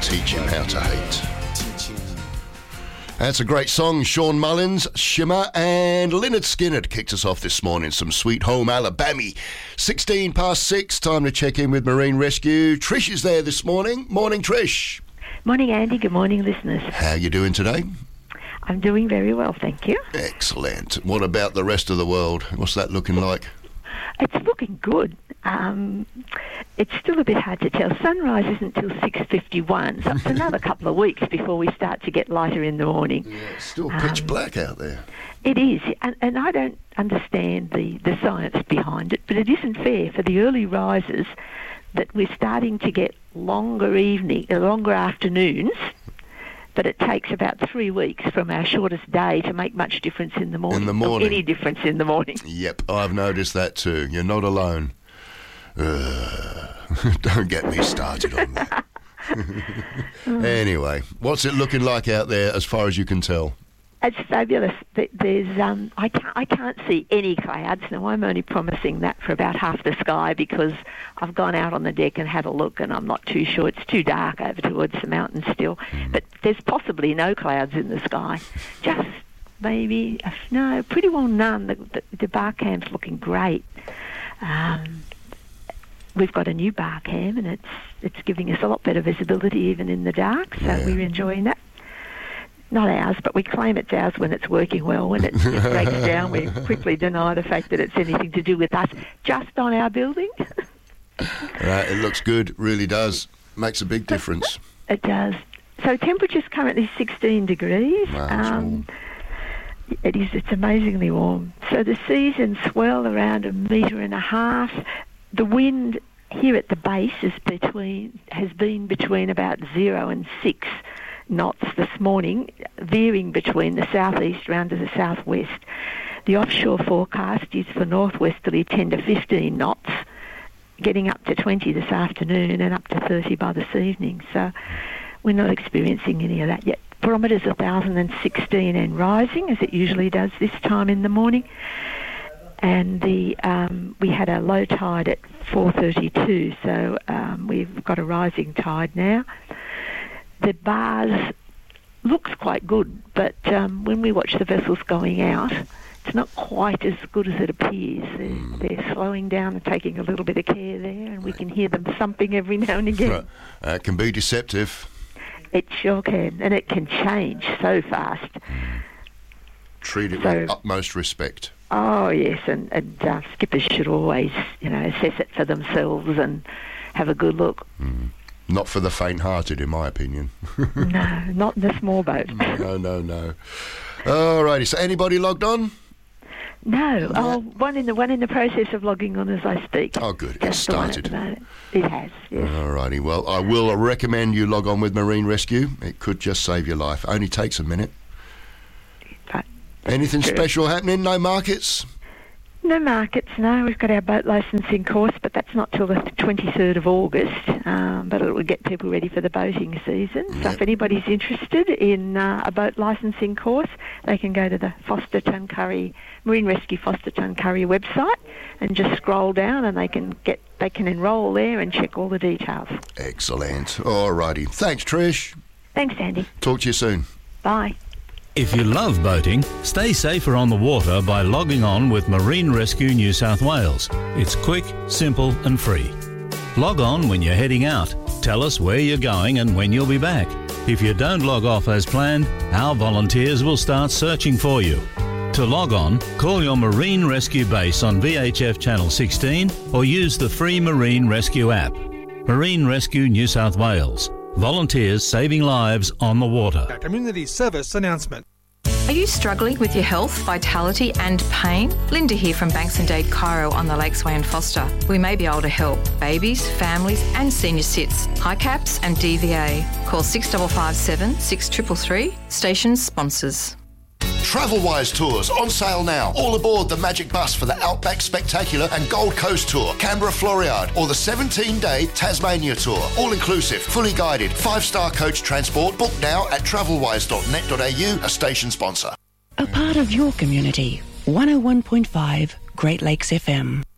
Teach him how to hate. That's a great song. Sean Mullins, Shimmer, and Lynyrd Skynyrd kicked us off this morning. Some Sweet Home Alabama. 16 past 6, time to check in with Marine Rescue. Trish is there this morning. Morning, Trish. Morning, Andy. Good morning, listeners. How are you doing today? I'm doing very well, thank you. Excellent. What about the rest of the world? What's that looking like? It's looking good. It's still a bit hard to tell. Sunrise isn't till 6:51, so it's another couple of weeks before we start to get lighter in the morning. Yeah, it's still pitch black out there. It is, and I don't understand the science behind it, but it isn't fair for the early risers that we're starting to get longer afternoons, but it takes about 3 weeks from our shortest day to make much difference in the morning. Or any difference in the morning. Yep, I've noticed that too. You're not alone. Don't get me started on that. Anyway, what's it looking like out there as far as you can tell? It's fabulous. There's I can't see any clouds. Now, I'm only promising that for about half the sky because I've gone out on the deck and had a look, and I'm not too sure. It's too dark over towards the mountains still. But there's possibly no clouds in the sky. Just maybe, no, pretty well none. The bar cam's looking great. We've got a new bar cam, and it's giving us a lot better visibility even in the dark, so we're enjoying that. Not ours, but we claim it's ours when it's working well. When it breaks down, we quickly deny the fact that it's anything to do with us, just on our building. It looks good, really does. Makes a big difference. It does. So temperature's currently 16 degrees. Wow, it's amazingly warm. So the seas and swell around 1.5 meters. The wind here at the base has been between about 0 and 6 knots this morning, veering between the southeast round to the southwest. The offshore forecast is for northwesterly 10 to 15 knots, getting up to 20 this afternoon and up to 30 by this evening. So we're not experiencing any of that yet. Barometer's 1,016 and rising, as it usually does this time in the morning. And we had a low tide at 4:32, so we've got a rising tide now. The bars looks quite good, but when we watch the vessels going out, it's not quite as good as it appears. They're slowing down and taking a little bit of care there, and we can hear them thumping every now and again. It can be deceptive. It sure can, and it can change so fast. Treat it with utmost respect. Oh, yes, and skippers should always, assess it for themselves and have a good look. Not for the faint-hearted, in my opinion. No, not in the small boat. No. All righty, so anybody logged on? No. Oh, one in the process of logging on as I speak. Oh, good. It started. It has, yes. All righty. Well, I will recommend you log on with Marine Rescue. It could just save your life. Only takes a minute. Anything special happening? No markets? No markets, no. We've got our boat licensing course, but that's not till the 23rd of August. But it will get people ready for the boating season. Yep. So if anybody's interested in a boat licensing course, they can go to the Marine Rescue Foster Tuncurry website and just scroll down, and they can enrol there and check all the details. Excellent. All righty. Thanks, Trish. Thanks, Andy. Talk to you soon. Bye. If you love boating, stay safer on the water by logging on with Marine Rescue New South Wales. It's quick, simple and free. Log on when you're heading out. Tell us where you're going and when you'll be back. If you don't log off as planned, our volunteers will start searching for you. To log on, call your Marine Rescue base on VHF Channel 16 or use the free Marine Rescue app. Marine Rescue New South Wales. Volunteers saving lives on the water. A community service announcement. Are you struggling with your health, vitality and pain? Linda here from Banks and Dade Chiro on the Lakesway and Foster. We may be able to help babies, families and senior cits, HICAPs and DVA. Call 6557 6333. Station sponsors. TravelWise Tours on sale now. All aboard the Magic Bus for the Outback Spectacular and Gold Coast Tour, Canberra Floriade, or the 17-day Tasmania Tour. All inclusive, fully guided, 5-star coach transport. Book now at travelwise.net.au, a station sponsor. A part of your community. 101.5 Great Lakes FM.